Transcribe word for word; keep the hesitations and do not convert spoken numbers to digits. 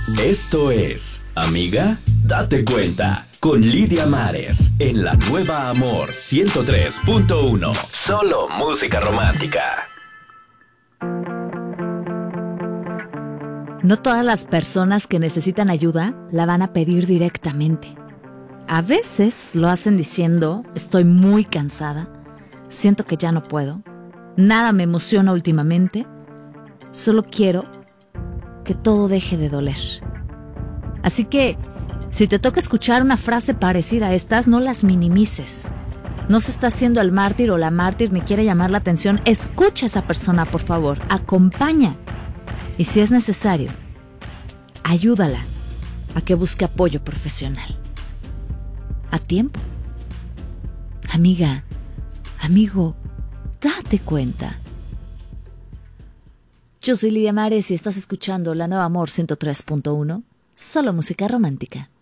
Esto es, amiga, date cuenta, con Lidia Mares, en la nueva Amor ciento tres punto uno. Solo música romántica. No todas las personas que necesitan ayuda la van a pedir directamente. A veces lo hacen diciendo, estoy muy cansada, siento que ya no puedo, nada me emociona últimamente, solo quiero que todo deje de doler. Así que, si te toca escuchar una frase parecida a estas, no las minimices. No se está haciendo el mártir o la mártir ni quiere llamar la atención. Escucha a esa persona, por favor, acompaña. Y si es necesario, ayúdala a que busque apoyo profesional. A tiempo. Amiga, amigo, date cuenta. Yo soy Lidia Mares y estás escuchando La Nueva Amor ciento tres punto uno, solo música romántica.